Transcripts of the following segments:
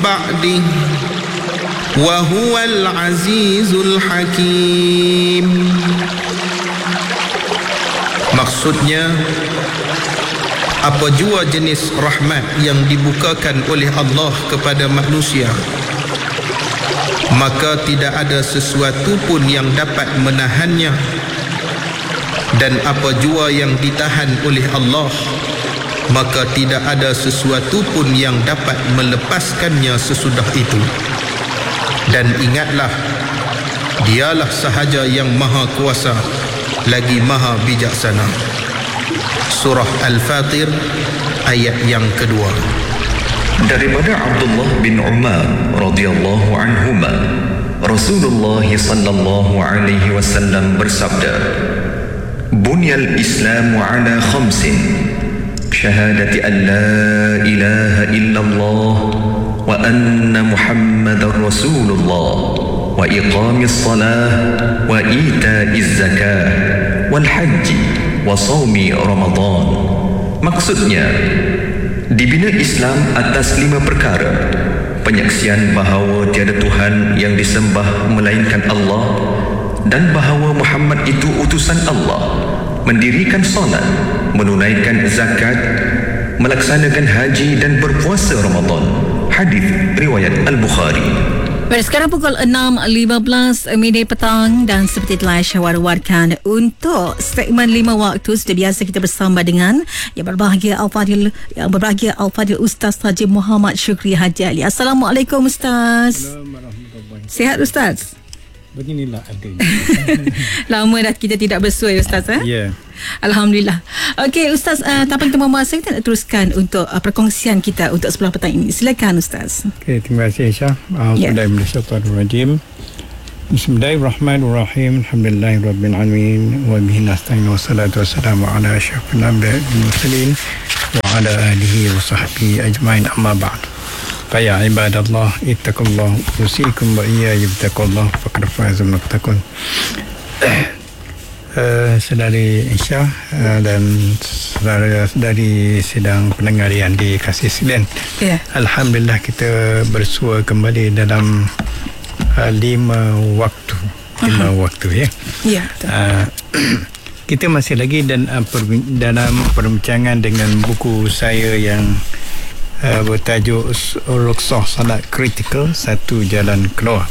ba'di wa huwal azizul hakim. Maksudnya, apa jua jenis rahmat yang dibukakan oleh Allah kepada manusia, maka tidak ada sesuatu pun yang dapat menahannya, dan apa jua yang ditahan oleh Allah, maka tidak ada sesuatu pun yang dapat melepaskannya sesudah itu. Dan ingatlah, dialah sahaja yang maha kuasa lagi maha bijaksana. Surah Al-Fatir ayat yang kedua. Daripada Abdullah bin Umar radhiyallahu anhuma, Rasulullah sallallahu alaihi wasallam bersabda, "Bunyal Islamu ala khamsin, syahadati an la ilaha illallah wa anna Muhammadar Rasulullah wa iqamis salah wa ita'iz zakah wal haji wa sawmi Ramadan." Maksudnya, dibina Islam atas 5 perkara: penyaksian bahawa tiada Tuhan yang disembah melainkan Allah, dan bahawa Muhammad itu utusan Allah, mendirikan solat, menunaikan zakat, melaksanakan haji dan berpuasa Ramadan. Hadis riwayat Al-Bukhari. Baik, sekarang pukul 6.15 petang, dan seperti telah saya war-warkan, untuk segmen 5 waktu sudah biasa kita bersama dengan yang berbahagia Al-Fadil Ustaz Haji Muhammad Syukri Haji Ali. Assalamualaikum Ustaz. Assalamualaikum. Sihat Ustaz? Beginilah adanya. Lama dah kita tidak bersua Ustaz. Ya. Yeah. Alhamdulillah. Okey Ustaz, tanpa kita memuasa, kita nak teruskan untuk perkongsian kita untuk sebelah petang ini. Silakan Ustaz. Okey, terima kasih Aisyah. Bismillahirrahmanirrahim. Bismillahirrahmanirrahim. Alhamdulillahirabbil alamin wa bihi nasta'in wa salatu wassalamu ala asyrafil anbiya'i wal mursalin wa ala alihi wa sahbihi ajmain, amma ba'd. Faya ibadallah ittaqullah usikum wa iyaya bittaqullah faqad faza muttaqun. Saudari Aisyah dan saudara-saudari sidang pendengar yang dikasihi sekalian, Alhamdulillah kita bersua kembali dalam 5 waktu. 5 waktu ya. Ya. Kita masih lagi dalam perbincangan dengan buku saya yang bertajuk Rukhsah Salat Kritikal, Satu Jalan Keluar,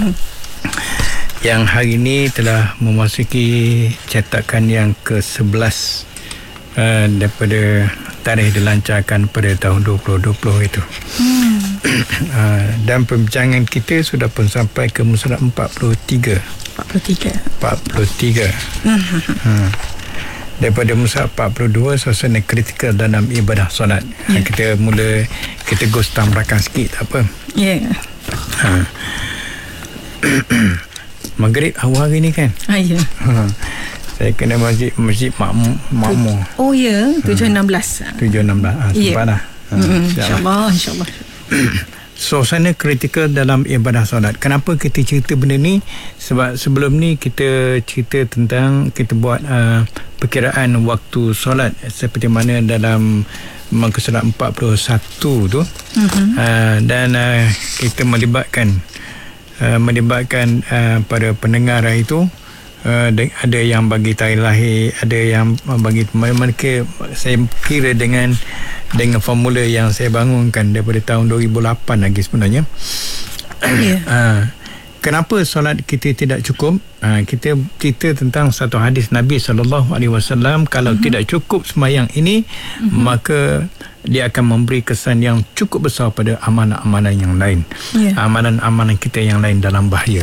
yang hari ini telah memasuki cetakan yang ke-11 daripada tarikh dilancarkan pada tahun 2020 itu. Dan perbincangan kita sudah pun sampai ke musyarah 43. Daripada musyarah 42, suasana kritikal dalam ibadah solat. Kita gostam belakang sikit, tak apa. Maghrib awal hari ni kan. Saya kena masjid makmur. Oh ya, 7.16. 7.16. Sempat dah. InsyaAllah. Suasana kritikal dalam ibadah solat. Kenapa kita cerita benda ni? Sebab sebelum ni kita cerita tentang, kita buat perkiraan waktu solat seperti mana dalam muka surat 41 tu. Dan kita melibatkan para pendengar itu. Ada yang bagi tarikh lahir, ada yang bagi mereka. Saya kira dengan formula yang saya bangunkan daripada tahun 2008 lagi sebenarnya. Kenapa solat kita tidak cukup? Kita cerita tentang satu hadis Nabi SAW. Kalau tidak cukup sembahyang ini, maka dia akan memberi kesan yang cukup besar pada amalan-amalan yang lain. Amalan-amalan kita yang lain dalam bahaya.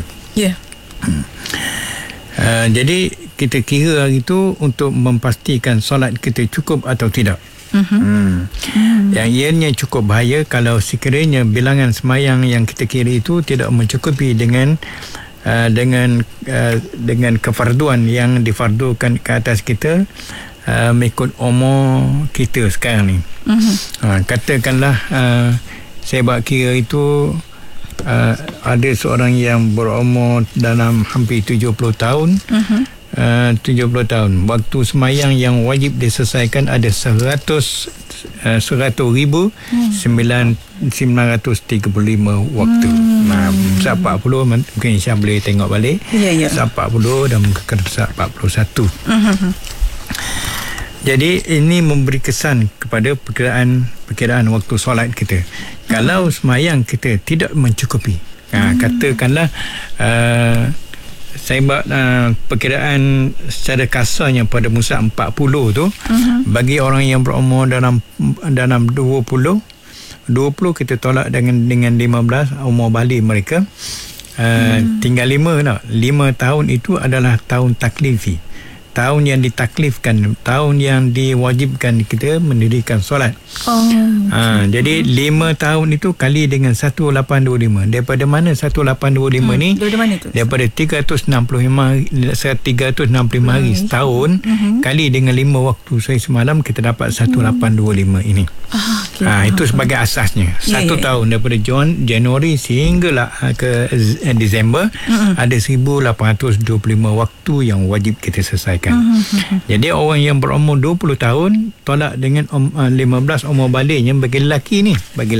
Jadi kita kira hari itu untuk memastikan solat kita cukup atau tidak. Yang ianya cukup bahaya kalau sekiranya bilangan sembahyang yang kita kira itu tidak mencukupi dengan kefarduan yang difardukan ke atas kita mengikut umur kita sekarang ni. Katakanlah saya buat kira itu ada seorang yang berumur dalam hampir 70 tahun. 70 tahun. Waktu sembahyang yang wajib diselesaikan ada 100,900 935 waktu. Sat 40 mungkin Isya boleh tengok balik. Sat 40 dan mungkin sat 41. Jadi ini memberi kesan kepada perkiraan waktu solat kita. Kalau semayang kita tidak mencukupi, katakanlah saya buat perkiraan secara kasarnya pada musa 40 tu, bagi orang yang berumur dalam 20 kita tolak dengan 15 umur balik mereka, tinggal 5 tahun itu adalah tahun taklifi, tahun yang ditaklifkan, tahun yang diwajibkan kita mendirikan solat. Jadi 5 tahun itu kali dengan 1825. Daripada mana 1825 ni? Daripada mana tu? Daripada 365 hari setahun kali dengan 5 waktu saya semalam, kita dapat 1825 ini. Itu sebagai asasnya. Satu tahun daripada Januari sehinggalah ke Disember, ada 1825 waktu yang wajib kita selesaikan. Jadi orang yang berumur 20 tahun tolak dengan 15 umur baliknya bagi lelaki ni, bagi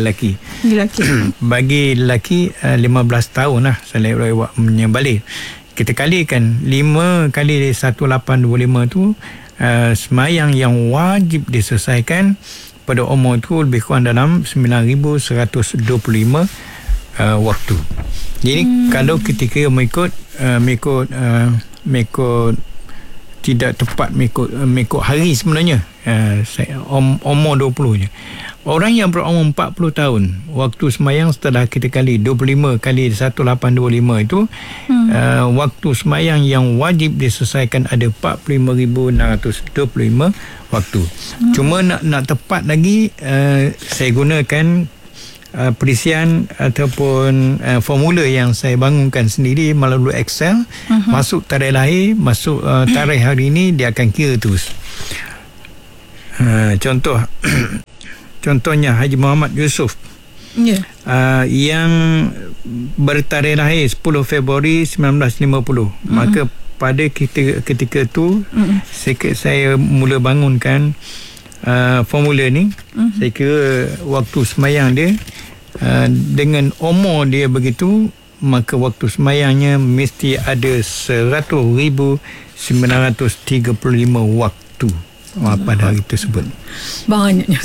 lelaki 15 tahun lah selepas menyembalik. Kita kalikan 5 kali 1825 tu, semayang yang wajib diselesaikan pada umur tu lebih kurang dalam 9,125 waktu. Jadi kalau ketika mengikut tidak tepat mengikut hari sebenarnya, umur 20 je. Orang yang berumur 40 tahun, waktu semayang setelah kita kali 25 kali 1825 itu, waktu semayang yang wajib diselesaikan ada 45,625 waktu. Cuma nak tepat lagi, saya gunakan perisian ataupun formula yang saya bangunkan sendiri melalui Excel. Masuk tarikh lahir, masuk tarikh hari ini, dia akan kira terus. Contohnya Haji Muhammad Yusof, yang bertarikh lahir 10 Februari 1950. Maka pada ketika tu saya mula bangunkan formula ni. Saya kira waktu semayang dia, dengan umur dia begitu, maka waktu semayangnya mesti ada 100,935 waktu pada hari tersebut. Banyaknya.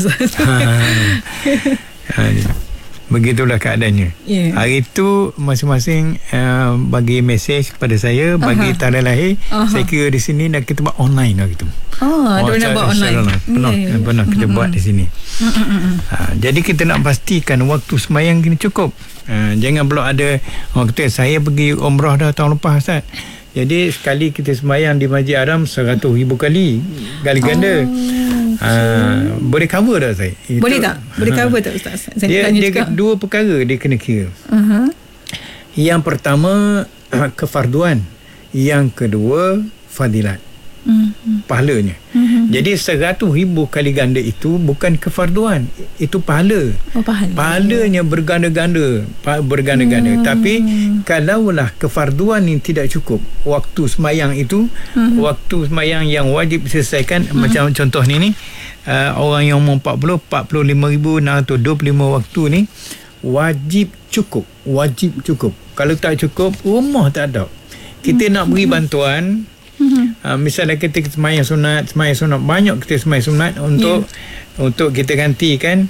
Begitulah keadaannya. Hari itu masing-masing bagi mesej pada saya, bagi tarikh lahir. Saya kira di sini dah kita buat online lah gitu. Dia buat online. Pernah kita buat di sini. Jadi kita nak pastikan waktu semayang kena cukup. Jangan pula ada orang kata saya pergi umrah dah tahun lepas, Ustaz. Jadi sekali kita semayang di Masjid Haram 100,000 kali ganda. Boleh cover tak saya? Boleh tak? Boleh cover tak, Ustaz? Dia dua perkara dia kena kira. Yang pertama kefarduan, yang kedua fadilat, pahalanya. Jadi 100,000 kali ganda itu bukan kefarduan, itu pahala. Pahalanya berganda-ganda. Tapi kalaulah kefarduan ini tidak cukup, waktu semayang itu, waktu semayang yang wajib diselesaikan, macam contoh ni, orang yang umur 45,625 waktu ni wajib cukup. Kalau tak cukup, rumah tak ada. Kita nak beri bantuan. Misalnya kita semayang sunat, banyak kita semayang sunat untuk kita gantikan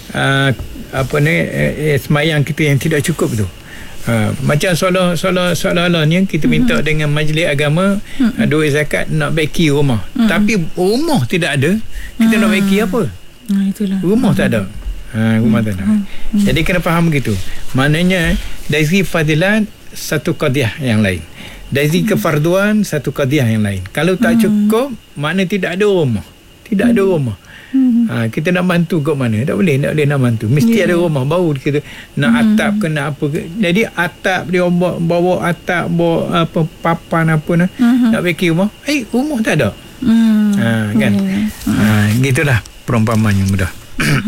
semayang kita yang tidak cukup tu. Macam soalan-soalan kita minta dengan majlis agama, duit zakat nak baiki rumah, tapi rumah tidak ada, kita nak baiki apa? Itulah. Rumah tak ada. Jadi kena faham begitu. Maknanya dari segi fadilat satu qadiyah yang lain, dari segi kefarduan satu qadiyah yang lain. Kalau tak cukup, makna tidak ada rumah. Kita nak bantu kat mana? Tak boleh nak bantu. Mesti ada rumah baru kita nak atap ke nak apa ke. Jadi atap dia bawa atap, bawa apa papan apa nak bikin rumah. Rumah tak ada. Kan? Gitulah perumpamaan yang mudah.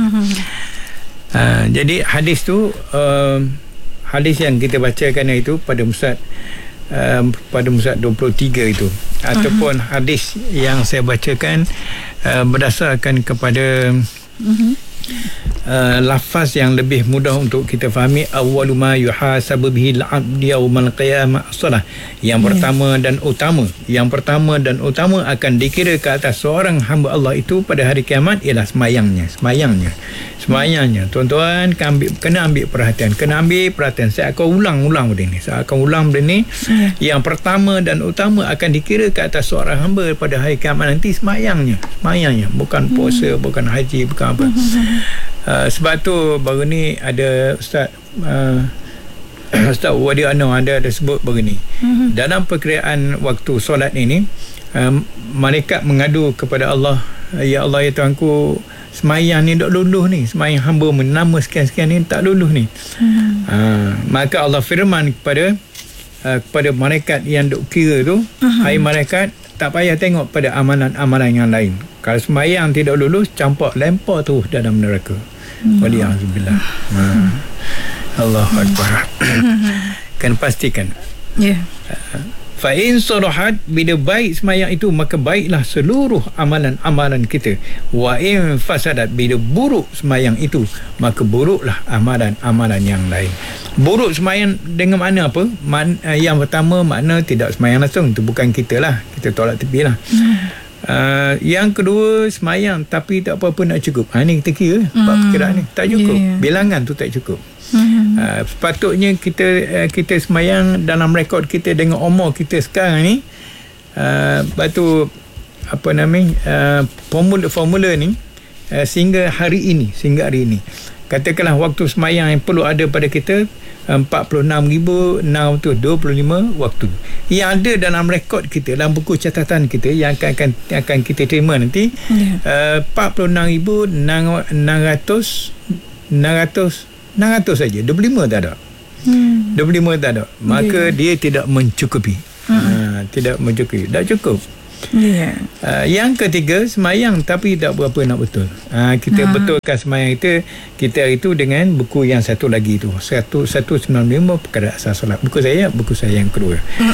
Jadi hadis tu, hadis yang kita bacakan itu pada Musad 23 itu, ataupun hadis yang saya bacakan berdasarkan kepada lafaz yang lebih mudah untuk kita fahami. Awwalu ma yuhasabu bihi al-'abdu yaumal qiyamah as-salah. Yang pertama dan utama akan dikira ke atas seorang hamba Allah itu pada hari kiamat ialah semayangnya. Tuan-tuan kena ambil perhatian. Saya akan ulang benda ni. Yang pertama dan utama akan dikira ke atas seorang hamba pada hari kiamat nanti semayangnya. Bukan puasa, bukan haji, bukan apa. Sebab tu baru ni ada Ustaz Wadi Anwar ada sebut begini. Dalam perkiraan waktu solat ini, malaikat mengadu kepada Allah, ya Allah, ya Tuhanku, semayang ni tak luluh ni, semayang hamba menama sekian-sekian ni tak luluh ni. Maka Allah firman kepada malaikat yang duk kira tu, hai malaikat, tak payah tengok pada amalan-amalan yang lain. Kalau semayang tidak lulus, campak lempar tu dalam neraka. Waliyahzubillah. Allahu Akbar. Kan pastikan. Fa in sarahat, bila baik semayang itu maka baiklah seluruh amalan-amalan kita. Wa in fasadat, bila buruk semayang itu maka buruklah amalan-amalan yang lain. Buruk semayang dengan makna apa? Yang pertama, makna tidak semayang langsung, itu bukan kita lah, kita tolak tepi lah. Yang kedua, semayang tapi tak apa-apa nak cukup. Ni kita kira perkiraan ni tak cukup, bilangan tu tak cukup. Sepatutnya kita semayang dalam rekod kita dengan umur kita sekarang ni, batu apa namanya, formula ni, sehingga hari ini katakanlah waktu semayang yang perlu ada pada kita 46,625 waktu yang ada dalam rekod kita, dalam buku catatan kita yang akan kita terima nanti. 46,600 saja, 25 tak ada. 25 tak ada. Maka dia tidak mencukupi. Tak cukup. Yang ketiga, semayang tapi tak berapa nak betul. Kita betulkan semayang kita itu dengan buku yang satu lagi tu, 195 perkara asas solat. Buku saya yang kedua.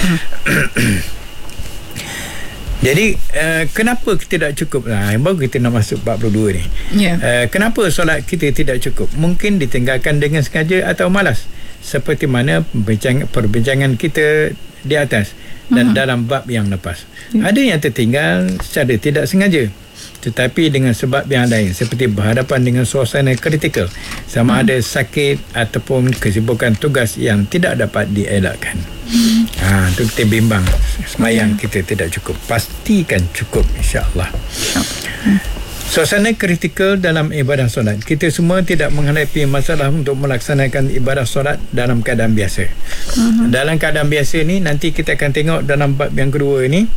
Jadi kenapa kita tak cukup? Baru kita nak masuk 42 ni. Kenapa solat kita tidak cukup? Mungkin ditinggalkan dengan sengaja atau malas, seperti mana perbincangan kita di atas dan dalam bab yang lepas. Ada yang tertinggal secara tidak sengaja, tetapi dengan sebab yang lain, seperti berhadapan dengan suasana kritikal, sama ada sakit ataupun kesibukan tugas yang tidak dapat dielakkan. Itu kita bimbang, semayang kita tidak cukup. Pastikan cukup, insya-Allah. Suasana kritikal dalam ibadah solat. Kita semua tidak menghadapi masalah untuk melaksanakan ibadah solat dalam keadaan biasa. Dalam keadaan biasa ni, nanti kita akan tengok dalam bab yang kedua ni,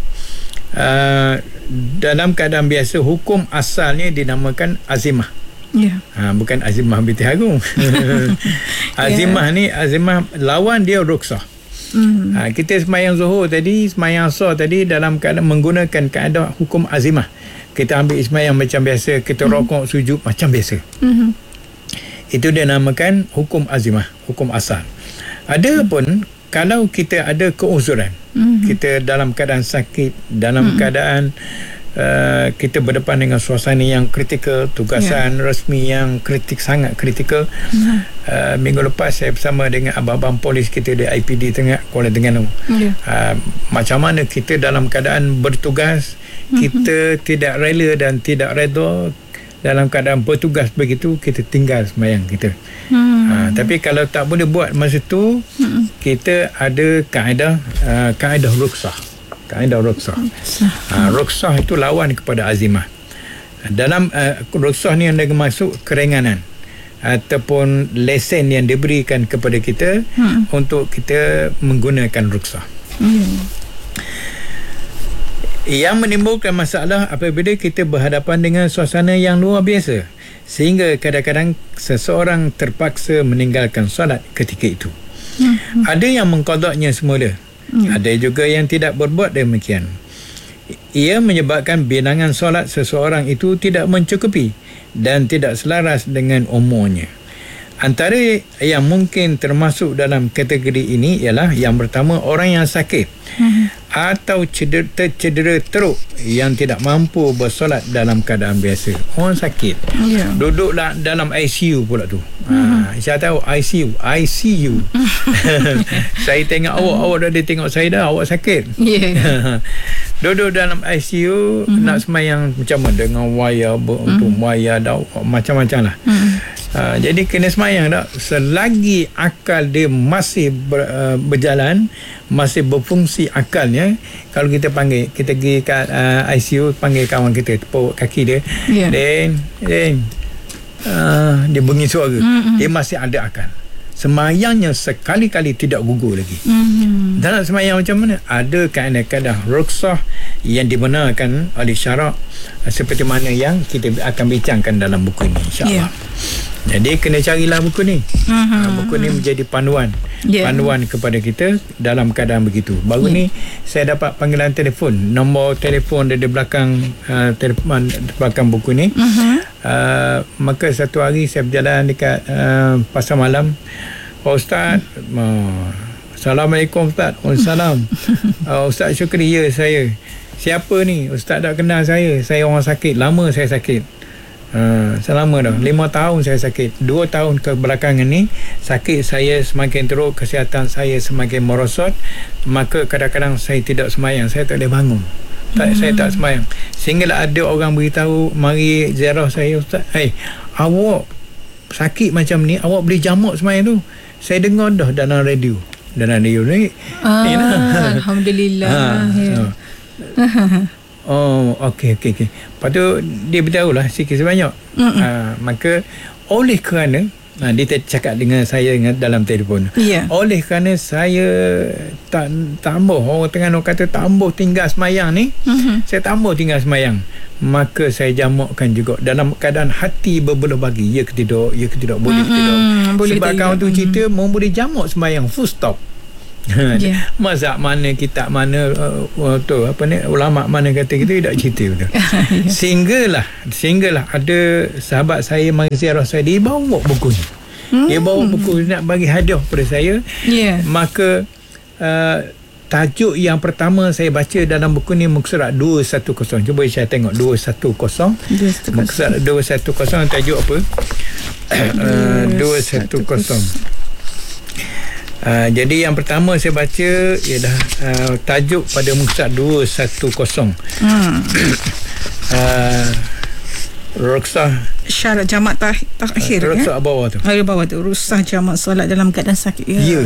dalam keadaan biasa hukum asalnya dinamakan azimah. Bukan azimah binti Harun. Azimah ni, azimah lawan dia ruksah. Kita semayang zuhur tadi, semayang asar tadi dalam keadaan menggunakan kaedah hukum azimah. Kita ambil semayang macam biasa, kita rokok sujud macam biasa. Itu dia namakan hukum azimah, hukum asal. Adapun kalau kita ada keuzuran, kita dalam keadaan sakit, dalam keadaan kita berdepan dengan suasana yang kritikal, tugasan rasmi yang sangat kritikal. Minggu lepas saya bersama dengan abang-abang polis kita di IPD Tengah Kuala Terengganu. Macam mana kita dalam keadaan bertugas, kita tidak rela dan tidak redha dalam keadaan bertugas begitu, kita tinggal semayang kita. Tapi kalau tak boleh buat masa tu, kita ada kaedah ruksah. Ruksah itu lawan kepada azimah. Dalam ruksah ni yang masuk keringanan ataupun lesen yang diberikan kepada kita untuk kita menggunakan ruksah. Yang menimbulkan masalah apabila kita berhadapan dengan suasana yang luar biasa, sehingga kadang-kadang seseorang terpaksa meninggalkan solat ketika itu. Ada yang mengqadanya semula, ada juga yang tidak berbuat demikian. Ia menyebabkan bilangan solat seseorang itu tidak mencukupi dan tidak selaras dengan umurnya. Antara yang mungkin termasuk dalam kategori ini ialah yang pertama, orang yang sakit. atau tercedera teruk yang tidak mampu bersolat dalam keadaan biasa. Orang sakit duduk dalam ICU pula tu. Saya tahu ICU saya tengok awak dah tengok saya dah, awak sakit. Duduk dalam ICU nak semayang macam mana dengan wayar untuk wayar dah macam-macam lah. Jadi kena semayang tak selagi akal dia masih berjalan, masih berfungsi akalnya. Kalau kita panggil, kita pergi kat ICU, panggil kawan kita, tepuk kaki dia, then dia bunyi suara, dia masih ada akal. Semayangnya sekali-kali tidak gugur lagi. Dan nak semayang macam mana? Ada kadang-kadang rukhsah yang dibenarkan oleh syarak, seperti mana yang kita akan bincangkan dalam buku ini, insyaAllah. Jadi kena carilah buku ni. Buku ni menjadi panduan kepada kita dalam keadaan begitu. Baru ni saya dapat panggilan telefon, nombor telefon dari belakang belakang buku ni. Maka satu hari saya berjalan dekat pasar malam. Pak Ustaz, Assalamualaikum Ustaz. Waalaikumsalam. Ustaz Syukri, ya saya. Siapa ni? Ustaz tak kenal saya. Saya orang sakit, lama saya sakit. Selama dah 5 tahun saya sakit. 2 tahun kebelakangan ni sakit saya semakin teruk, kesihatan saya semakin merosot. Maka kadang-kadang saya tidak semayang, saya tak boleh bangun. Saya tak semayang. Sehinggalah ada orang beritahu, mari ziarah saya, Ustaz, awak sakit macam ni, awak boleh jamak semayang tu. Saya dengar dah dalam radio ni. Alhamdulillah. Oh, okey. Lepas tu dia beritahulah sikit sebanyak. Maka oleh kerana dia cakap dengan saya dalam telefon. Oleh kerana saya tambah, orang Terengganu kata tambah tinggal semayang ni, saya tambah tinggal semayang, maka saya jamakkan juga dalam keadaan hati berbelah bagi. Ya ke tidak, boleh ke tidak. Sebab kawan tu cerita mau boleh jamak semayang full stop. Mazhab mana, kitab mana, ulama mana kata kita tidak cerita betul. Sehinggalah ada sahabat saya mari ziarah saya, dia bawa buku ni. Dia bawa buku nak bagi hadiah kepada saya. Maka tajuk yang pertama saya baca dalam buku ni muka surat 210. Cuba saya tengok 210. Muka surat 210 tajuk apa? 210. Jadi yang pertama saya baca ialah tajuk pada muka 210. Rukhsah syarat jamak takhir. Rukhsah bawah tu. Bawah tu rukhsah jamak solat dalam keadaan sakit.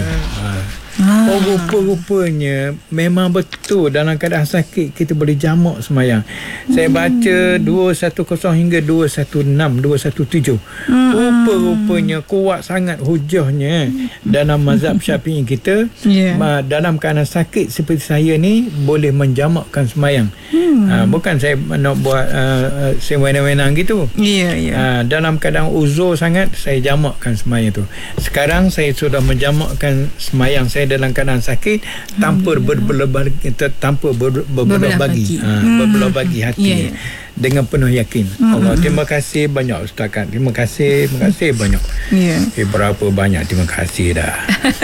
Rupa-rupanya memang betul dalam keadaan sakit kita boleh jamak semayang. Saya baca 210 hingga 216, 217. Rupa-rupanya kuat sangat hujahnya dalam mazhab Syafi'i kita. Dalam keadaan sakit seperti saya ni boleh menjamakkan semayang. Bukan saya nak buat sewenang-wenang gitu. Dalam keadaan uzur sangat saya jamakkan semayang tu. Sekarang saya sudah menjamakkan semayang saya dalam keadaan sakit tanpa berbelah bagi hati dengan penuh yakin. Allah, terima kasih banyak Ustaz kan. Terima kasih banyak. Berapa banyak terima kasih dah.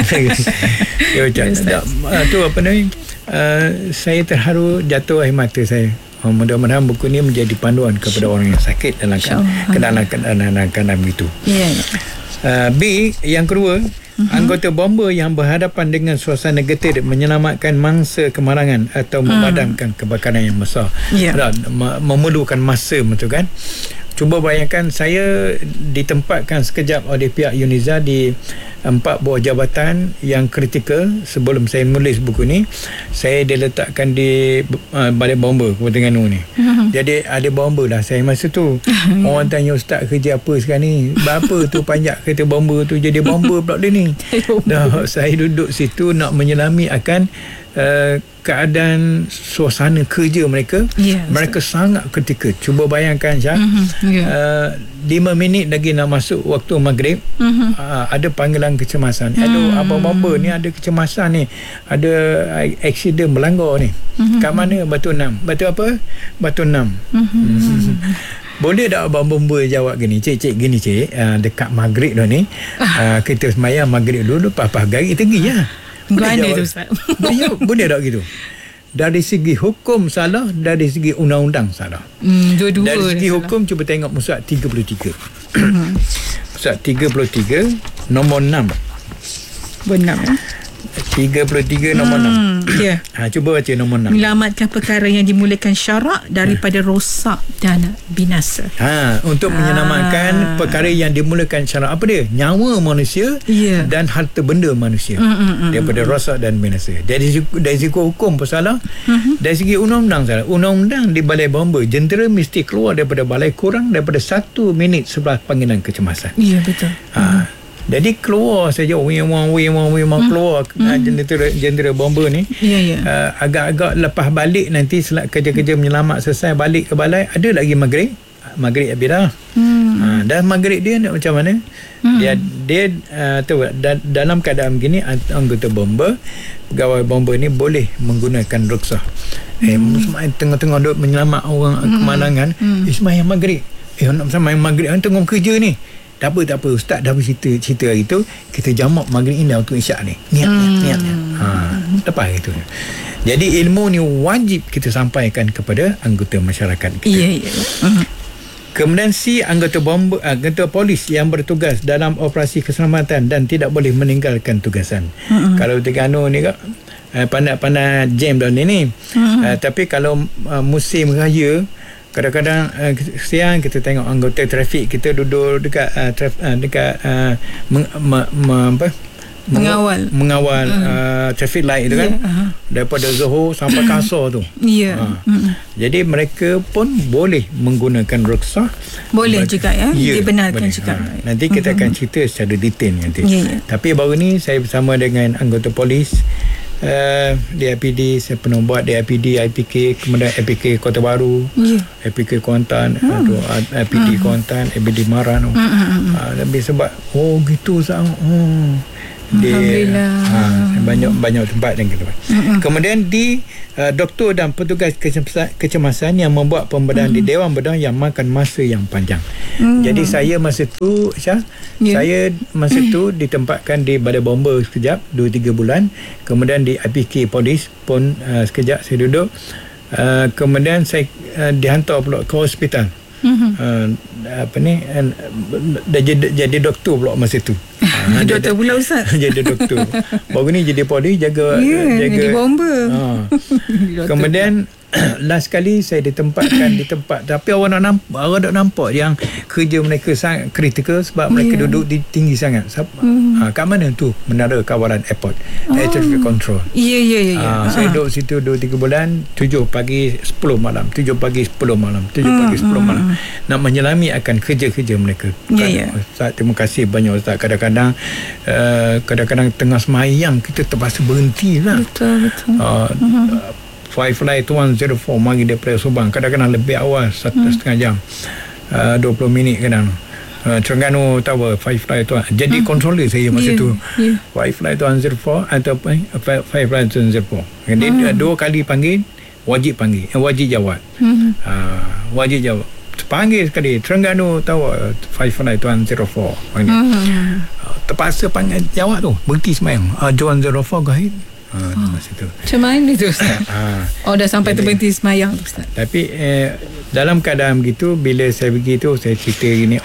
Tu apa ni, saya terharu, jatuh air mata saya. Mudah-mudahan buku ni menjadi panduan kepada orang yang sakit dalam keadaan begitu. B, yang kedua, anggota bomba yang berhadapan dengan suasana getir menyelamatkan mangsa kemalangan atau memadamkan kebakaran yang besar. Memerlukan masa, betul kan? Cuba bayangkan saya ditempatkan sekejap oleh pihak UNIZA di 4 buah jabatan yang kritikal. Sebelum saya menulis buku ni, saya diletakkan di balai bomba Kota Terengganu ni. Jadi ada bomba lah saya masa tu. Orang tanya, Ustaz kerja apa sekarang ni? Berapa tu panjat kereta bomba tu, jadi bomba pula dia ni. Saya duduk situ nak menyelami akan keadaan suasana kerja mereka. Mereka sangat ketika. Cuba bayangkan Syah, 5 minit lagi nak masuk waktu maghrib, ada panggilan kecemasan. Aduh, abang bomba ni ada kecemasan ni, ada aksiden melanggar ni. Kat mana? Batu 6. Batu apa? Batu 6. Boleh tak abang bomba jawab gini, cik gini cik, dekat maghrib dah ni, kita semayang maghrib dulu, lepas garik kita pergi lah. Boleh tak gitu? dari segi hukum salah, dari segi undang-undang salah. Dua-dua dari segi salah. hukum cuba tengok Musad 33. Musad 33 nombor 6. Benar. 33 nombor 6. Ya. Cuba baca nombor 6. Menyelamatkan perkara yang dimulakan syarak daripada rosak dan binasa. Untuk menyelamatkan perkara yang dimulakan syarak. Apa dia? Nyawa manusia dan harta benda manusia daripada rosak dan binasa. Dari segi hukum bersalah, dari segi undang-undang salah. Undang-undang di Balai Bomba, jentera mesti keluar daripada balai kurang daripada 1 minit setelah panggilan kecemasan. Ya, betul. Jadi keluar saja keluar jentera bomba ni. Agak-agak lepas balik nanti kerja-kerja menyelamat selesai, balik ke balai, ada lagi maghrib abidah. Dan maghrib dia nak macam mana? Dia dalam keadaan begini, anggota bomba, pegawai bomba ni boleh menggunakan rukhsah. Tengah-tengah duk menyelamat orang kemalangan, sembahyang maghrib. Nak sembahyang maghrib, tengah kerja ni. Tak apa ustaz dah bercerita hari tu, kita jamak maghrib ini untuk isyak ni. Niat. Lepas itu. Jadi ilmu ni wajib kita sampaikan kepada anggota masyarakat kita. Ya. Kemudian C, anggota polis yang bertugas dalam operasi keselamatan dan tidak boleh meninggalkan tugasan. Kalau Terengganu ni pandai jam dah ni. Tapi kalau musim raya, kadang-kadang siang kita tengok anggota trafik kita duduk dekat mengawal traffic light tu kan, daripada Zohor sampai Kasar tu. Jadi mereka pun boleh menggunakan rukhsah, boleh juga dibenarkan boleh. Juga nanti kita akan cerita secara detail nanti. Tapi baru ni saya bersama dengan anggota polis DIPD, saya pernah buat DIPD, IPK, kemudian IPK Kota Baru, IPK Kuantan, IPD Kuantan, IPD Maran. Lebih sebab gitu banyak tempat dan gitu. Kemudian di doktor dan petugas kecemasan yang membuat pembedahan di Dewan Bedah yang makan masa yang panjang. Jadi saya masa tu saya masa tu ditempatkan di Balai Bomba sekejap 2-3 bulan, kemudian di IPK Polis pun sekejap saya duduk, kemudian saya dihantar pula ke hospital. Jadi doktor pula masa tu. Doktor pula Ustaz. Jadi doktor. Baru ni jadi polis, jaga jadi bomba. Kemudian last kali saya ditempatkan di tempat, tapi orang nak nampak yang kerja mereka sangat kritikal sebab mereka duduk di tinggi sangat. Kat mana tu? Menara kawalan airport, air traffic control. Saya duduk situ 2-3 bulan, 7 pagi 10 malam, 7 pagi 10 malam, 7 pagi 10 malam, nak menyelami akan kerja-kerja mereka. Ustaz, terima kasih banyak Ustaz. Kadang-kadang tengah semayang kita terpaksa berhenti lah. Betul. Firefly 104 mari daripada Subang, kadang-kadang lebih awal 1.5 jam, 20 minit kadang. Terengganu Tower, Firefly tu. Jadi controller saya masa tu. Firefly 104 atau Firefly 104. Jadi 2 kali panggil, wajib jawab. Wajib jawab. Panggil sekali Terengganu Tower, Firefly 104 panggil. Terpaksa panggil jawab tu, berhenti semayang. 104 guys. Masa tu. Macam mana tu Ustaz? Dah sampai terberhenti semayang Ustaz. Tapi dalam keadaan begitu, bila saya pergi tu, saya cerita gini,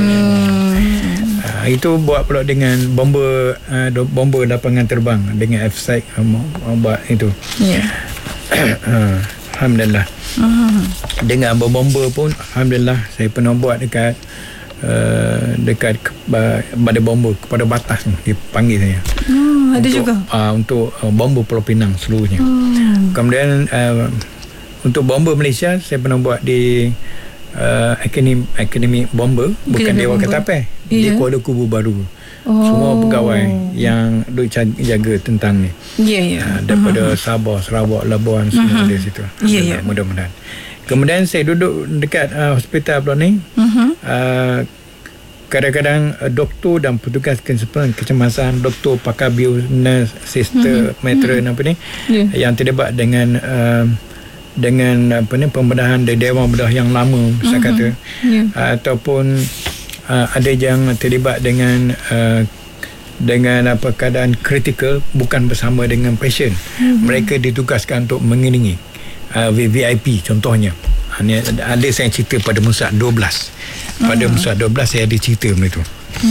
itu buat pula dengan bomba lapangan terbang dengan F-Site buat itu. Alhamdulillah. Dengan bomba pun alhamdulillah saya pernah buat dekat Balai Bomba kepada batas ni, dia panggil saya. Ada juga untuk bomba Pulau Pinang seluruhnya. Kemudian untuk bomba Malaysia saya pernah buat di Akademi Bomba, bukan Dewan Ketapeh, di Kuala Kubu Baru. Semua pegawai yang duk jaga tentang ni, daripada Sabah, Sarawak, Labuan, semua di situ. Mudah-mudahan. Kemudian saya duduk dekat hospital pula ni. Kadang-kadang doktor dan petugas kecemasan, doktor, pakar bio, nurse, sister, matron yang terlibat dengan pembedahan dari Dewan Bedah yang lama, saya kata, ataupun ada yang terlibat dengan dengan keadaan kritikal, bukan bersama dengan pasien. Mereka ditugaskan untuk mengiringi VIP contohnya. Ini ada saya cerita pada Musab 12. Pada Musab 12 saya ada cerita benda tu.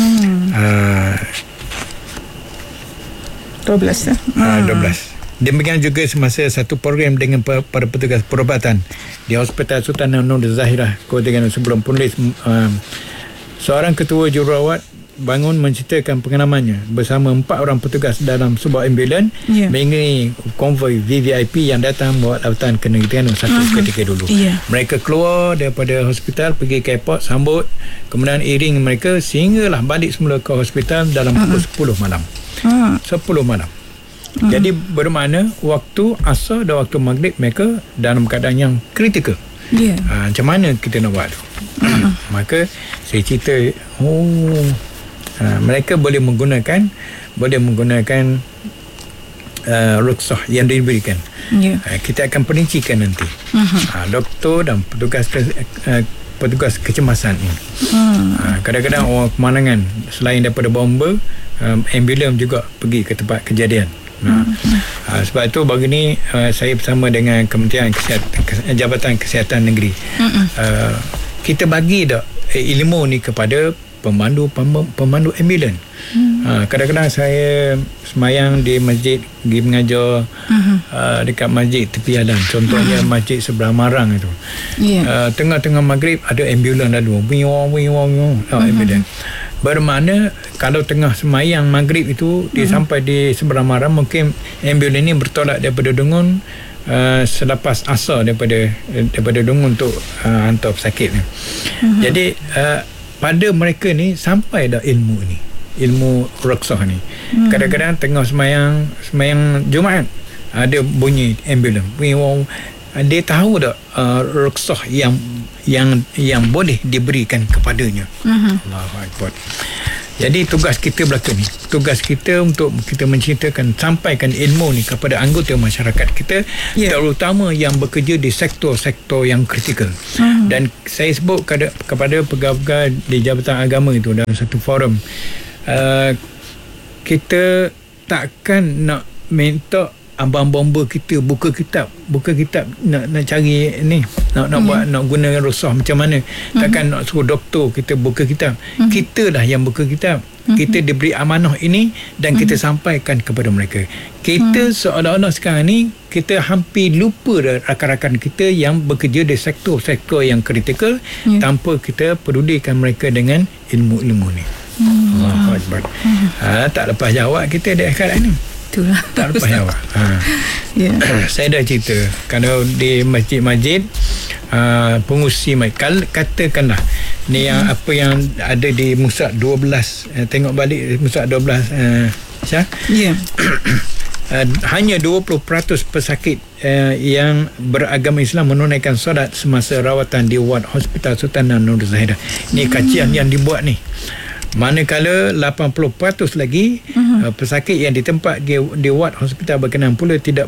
12. 12. Demikian juga semasa satu program dengan para petugas perubatan di Hospital Sultan Nur Zahirah, Kota Terengganu sebelum penulis, seorang ketua jururawat bangun menceritakan pengalamannya bersama 4 orang petugas dalam sebuah ambulan mengiringi konvoi VVIP yang datang bawa lawatan ke negeri Terengganu satu ketika dulu. Mereka keluar daripada hospital pergi ke airport, sambut, kemudian iring mereka sehinggalah balik semula ke hospital dalam pukul 10 malam. 10 malam. Jadi bermakna waktu asar dan waktu maghrib mereka dalam keadaan yang kritikal. Macam mana kita nak buat tu? Maka saya cerita, mereka boleh menggunakan rukhsah yang diberikan. Kita akan perincikan nanti. Doktor dan petugas kecemasan ini. Kadang-kadang orang kemalangan selain daripada bomba, ambulans juga pergi ke tempat kejadian. Sebab itu bagi ni saya bersama dengan Kementerian Kesihatan, Jabatan Kesihatan Negeri, kita bagi dah ilmu ni kepada pemandu ambulans. Kadang-kadang saya semayang di masjid, pergi mengajar dekat masjid tepi jalan, contohnya masjid sebelah Marang itu. Tengah-tengah maghrib ada ambulans lalu, ambulans. Bermakna kalau tengah semayang maghrib itu dia sampai di sebelah Marang, mungkin ambulans ini bertolak daripada Dungun selepas asar daripada Dungun untuk hantar pesakit ni. Jadi pada mereka ni sampai dah ilmu rukhsah ni. Kadang-kadang tengah semayang Jumaat ada bunyi ambulans, dia tahu tak rukhsah yang boleh diberikan kepadanya. Allahu Akbar. Jadi tugas kita belakang ni, tugas kita untuk kita menceritakan, sampaikan ilmu ni kepada anggota masyarakat kita, terutama yang bekerja di sektor-sektor yang kritikal. Dan saya sebut kepada pegawai di Jabatan Agama itu dalam satu forum, kita takkan nak minta abang bomba kita buka kitab nak cari ni, nak buat, nak guna rukhsah macam mana. Takkan nak suruh doktor kita buka kitab. Kita lah yang buka kitab. Kita diberi amanah ini dan kita sampaikan kepada mereka. Kita seolah-olah sekarang ni kita hampir lupa rakan-rakan kita yang bekerja di sektor-sektor yang kritikal, tanpa kita pedulikan mereka dengan ilmu-ilmu ni. Allahu Akbar. Tak lepas jawab kita di akhirat ni. Itulah. Tak lepas jawab. Saya dah cerita, kalau di masjid-masjid, pengurusi katakanlah ni yang apa yang ada di Musab 12, tengok balik Musab 12, Syah. Hanya 20% pesakit yang beragama Islam menunaikan solat semasa rawatan di ward Hospital Sultan Nur Zahirah. Ini kajian yang dibuat ni. Manakala 80% lagi pesakit yang ditempat di ward hospital berkenaan pula tidak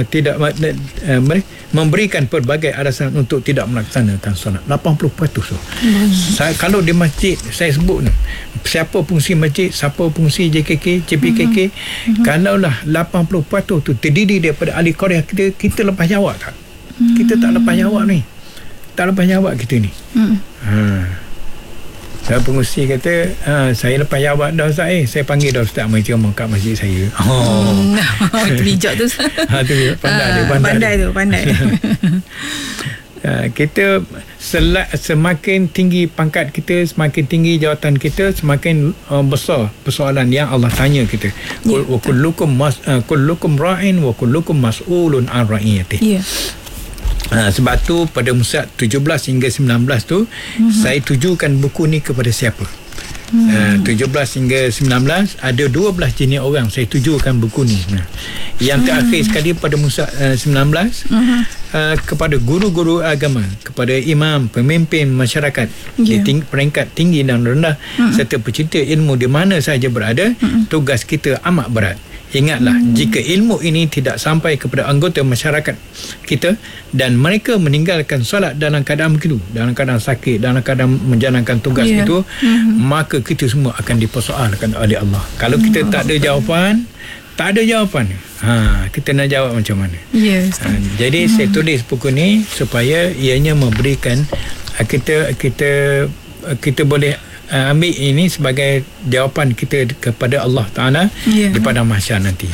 memberikan pelbagai alasan untuk tidak melaksanakan solat. 80%. Kalau di masjid saya sebut, siapa fungsi masjid, siapa fungsi JKK, JPKK, kalaulah 80% tu terdiri daripada ahli Korea, kita lepas jawab tak? Kita tak lepas jawab ni. Tak lepas jawab kita ni. Dan pengurusi kata, saya lepas jawab dah Ustaz, saya panggil dah Ustaz mari ceramah kat masjid saya. Itu bijak tu. Pandai. Kita semakin tinggi pangkat kita, semakin tinggi jawatan kita, semakin besar persoalan yang Allah tanya kita. Kullukum ra'in wa kullukum mas'ulun an ra'iyatihi. Sebab tu pada Musab 17 hingga 19 tu saya tujukan buku ni kepada siapa. 17 hingga 19 ada 12 jenis orang saya tujukan buku ni. Yang terakhir sekali pada Musab 19 kepada guru-guru agama, kepada imam, pemimpin masyarakat di peringkat tinggi dan rendah, serta pecinta ilmu di mana sahaja berada. Tugas kita amat berat, Ingatlah, jika ilmu ini tidak sampai kepada anggota masyarakat kita dan mereka meninggalkan solat dalam keadaan begitu, dalam keadaan sakit, dalam keadaan menjalankan tugas itu, maka kita semua akan dipersoalkan oleh Allah. Kalau kita tak ada jawapan, kita nak jawab macam mana? Jadi saya tulis buku ni supaya ianya memberikan kita boleh ambil ini sebagai jawapan kita kepada Allah Ta'ala di padang mahsyar nanti.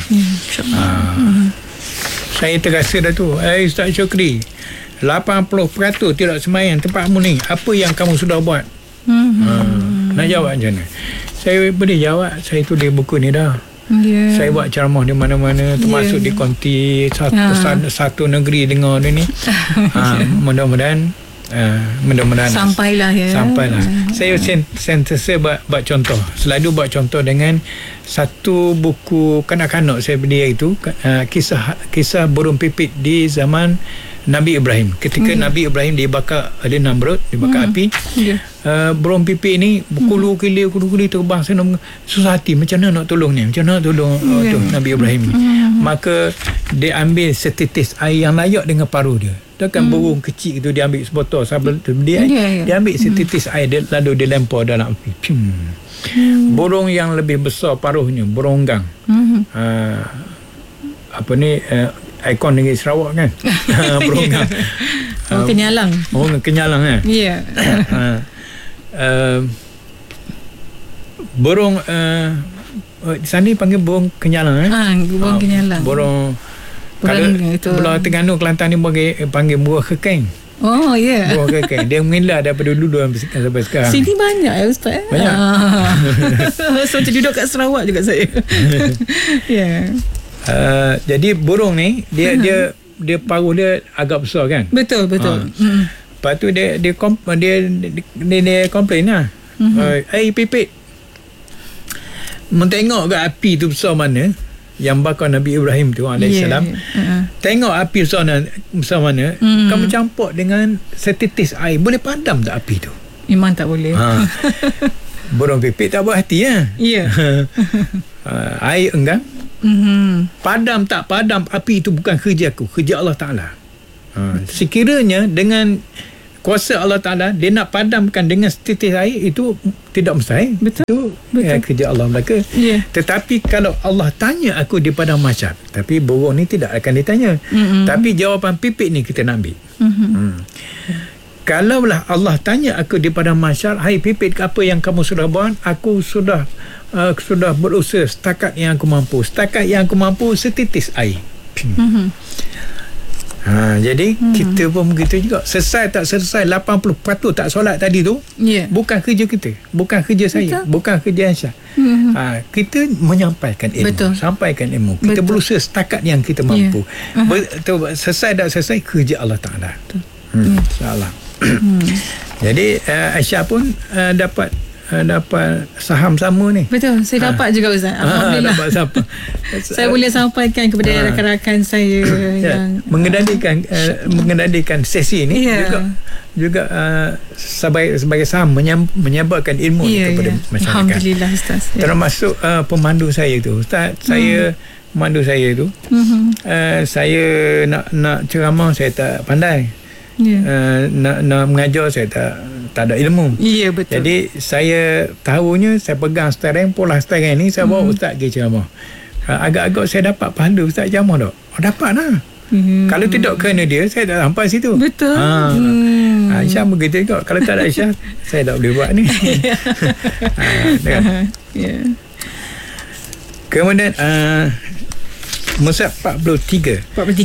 Saya terasa dah tu, Ustaz Syukri, 80% tidak sembahyang tempatmu ni, apa yang kamu sudah buat? Nak jawab macam mana? Saya boleh jawab, saya tulis buku ni dah. Saya buat ceramah di mana-mana, termasuk di konti satu negeri dengar dia ni. Mudah-mudahan sampailah. Saya sentiasa buat contoh, selalu buat contoh dengan satu buku kanak-kanak saya beli, itu kisah burung pipit di zaman Nabi Ibrahim. Ketika Nabi Ibrahim dibakar oleh Namrud, dibakar api, burung pipit ni kulu kili terbang sana, susah hati macam mana nak tolong ni, macam mana nak tolong Nabi Ibrahim ni. Maka dia ambil setitis air yang layak dengan paruh dia. Takkan burung kecil itu dia ambil sebotol sabun dia ambil setitis air dia, lalu dia lempar dalam api. Burung yang lebih besar paruhnya, burung gang, ikon negeri Sarawak kan. Burung gang, kenyalang kan. Burung di sana panggil burung kenyalang. Burung kenyalang. Burung kalau Pulau Terengganu Kelantan ni panggil buah kekeng. Buah kekeng. Dia mengilah daripada dulu sampai sekarang. Sini banyak ya Ustaz. Banyak. So macam duduk kat Sarawak juga saya. Jadi burung ni dia paruh dia agak besar kan. Betul. Lepas tu dia komplain lah. Pipit, mentengok ke api tu besar mana yang bakar Nabi Ibrahim tu alaihissalam. Tengok api besar mana, kamu campur dengan setitis air, boleh padam tak api tu? Memang tak boleh. Burung pipit tak buat hati air enggan. Padam tak padam api itu bukan kerja aku, kerja Allah Ta'ala. Sekiranya dengan kuasa Allah Ta'ala dia nak padamkan dengan setitis air, itu tidak mustahil. Betul. Kerja Allah belaka. Tetapi kalau Allah tanya aku di padang mahsyar, tapi burung ni tidak akan ditanya. Tapi jawapan pipit ni kita nak ambil. Kalaulah Allah tanya aku di padang mahsyar, hai pipit, apa yang kamu sudah buat? Aku sudah berusaha setakat yang aku mampu. Setakat yang aku mampu setitis air. Jadi kita pun begitu juga. Selesai tak selesai, 80% tak solat tadi tu, bukan kerja kita, bukan kerja saya, bukan kerja Aisyah. Kita menyampaikan ilmu, sampaikan ilmu. Kita berusaha setakat yang kita mampu. Selesai tak selesai, kerja Allah Ta'ala. InsyaAllah. Jadi Aisyah pun dapat saham sama ni. Betul, saya dapat juga Ustaz. Alhamdulillah. Dapat siapa? Saya boleh sampaikan kepada rakan-rakan saya yang mengendalikan sesi ni juga sebagai saham menyebarkan ilmu kepada masyarakat. Alhamdulillah Ustaz. Termasuk pemandu saya tu. Ustaz, saya pemandu saya tu, saya nak ceramah saya tak pandai. Nak mengajar saya tak ada ilmu. Betul. Jadi saya tahunya saya pegang steering, pola steering ni saya bawa Ustaz pergi ceramah. Agak-agak saya dapat pahala Ustaz ceramah tak? Dapat lah. Kalau tidak kerana dia, saya tak sampai situ. Betul. Aisyah begitu juga. Kalau tak ada Aisyah, saya tak boleh buat ni. Kemudian Musab 43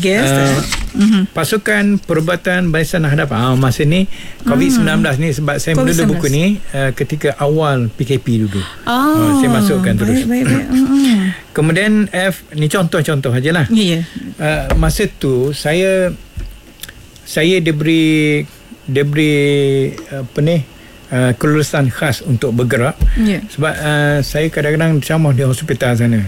pasukan perubatan Barisan Hadapan. Masa ni COVID-19 ni, sebab saya menulis buku ni ketika awal PKP dulu. Saya masukkan terus. Baik. Kemudian ni contoh-contoh ajalah. Masa tu saya diberi apa ni, kelulusan khas untuk bergerak. Sebab saya kadang-kadang ceramah di hospital sana,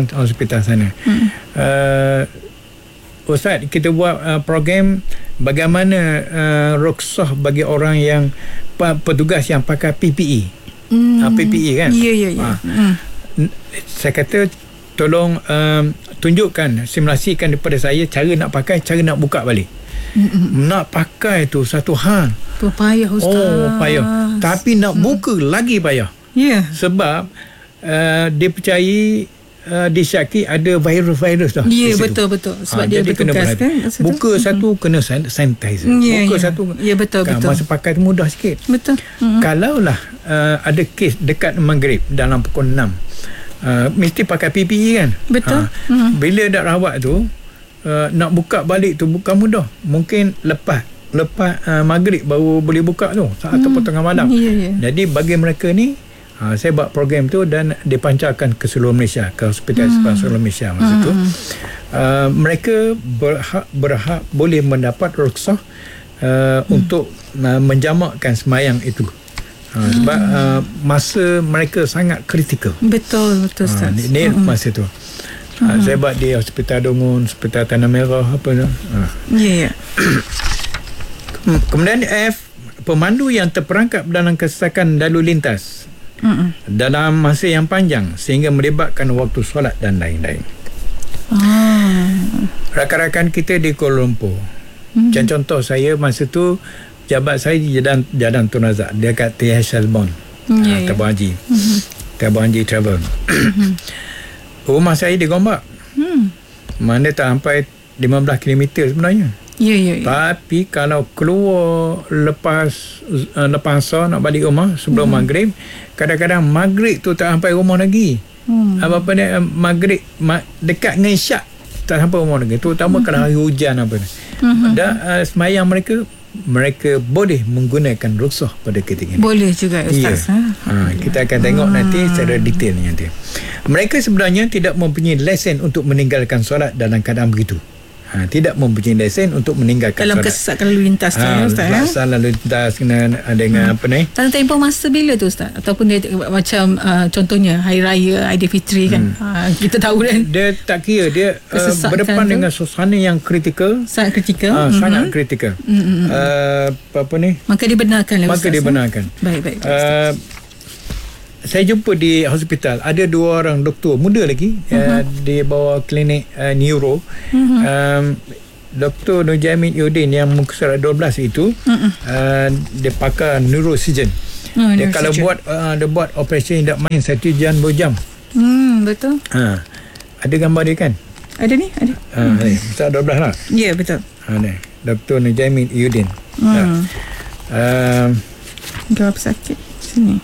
Ustaz, kita buat program bagaimana rukhsah bagi orang yang petugas yang pakai PPE. PPE kan. Saya kata tolong tunjukkan, simulasikan kepada saya cara nak pakai, cara nak buka balik. Nak pakai tu satu hal. Payah Ustaz. Payah. Tapi nak buka lagi payah. Ya. Sebab dia percayai disyaki ada virus dah. Ya, betul. Sebab dia bertugas kan. Buka satu kena sanitizer. Buka satu. Ya, betul. Masa pakai tu mudah sikit. Betul. Kalaulah ada kes dekat maghrib dalam pukul 6, mesti pakai PPE kan. Betul. Bila dah rawat tu, nak buka balik tu bukan mudah. Mungkin lepas maghrib baru boleh buka tu, ataupun tengah malam. Jadi bagi mereka ni, saya buat program tu dan dipancarkan ke seluruh Malaysia, ke hospital seluruh Malaysia masa tu. Mereka berhak boleh mendapat rukhsah untuk menjamakkan semayang itu. Sebab masa mereka sangat kritikal. Betul Ustaz. Ini masa tu. Saya buat di Hospital Dongun, Hospital Tanah Merah, apa tu. Ya. Kemudian F, pemandu yang terperangkap dalam kesesakan lalu lintas dalam masa yang panjang sehingga melibatkan waktu solat dan lain-lain. Rakan-rakan kita di Kuala Lumpur, macam contoh saya masa tu, jabat saya di Jalan Tun Razak, dia kat TH Shelbourne, Tabung Haji, Tabung Haji Travel. Rumah saya di Gombak, mana tak sampai 15 km sebenarnya. Ya. Tapi kalau keluar lepas asar nak balik rumah sebelum maghrib, kadang-kadang maghrib tu tak sampai rumah lagi. Apa ni, maghrib dekat dengan isyak tak sampai rumah lagi. Terutama kalau hari hujan apa ni. Dan semayang mereka boleh menggunakan rukhsah pada ketika ini. Boleh juga Ustaz. Kita akan tengok nanti secara detail nanti. Mereka sebenarnya tidak mempunyai lesen untuk meninggalkan solat dalam keadaan begitu. Tidak mempunyai lesen untuk meninggalkan dalam solat. kesesakan lalu lintas tu Ustaz. Kesesakan lalu lintas kena dengan apa ni? Dalam tempoh masa bila tu Ustaz? Ataupun dia macam contohnya Hari Raya Aidilfitri kan. Kita tahu kan. Dia tak kira, dia berdepan tu dengan suasana yang kritikal. Sangat kritikal. Sangat kritikal. Apa ni? Maka dibenarkan lah Ustaz. Maka dibenarkan. Baik. Saya jumpa di hospital ada 2 orang doktor muda lagi, di bawah klinik neuro. Dr. Nujamin Yudin yang muka surat 12 itu, dia pakar neurosurgeon. Dia kalau dia buat operasi tidak main 1 jam 2 jam. Betul. Ada gambar dia kan? Ada ni, ada. Surat 12 lah. Ya, betul. Dr. Nujamin Yudin. Gambar pesakit sini.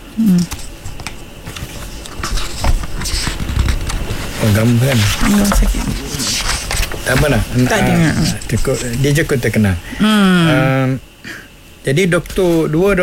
Gambar kan? Gambar sakit. Apa lah? Tak dengar. Dia cukup terkenal. Jadi 2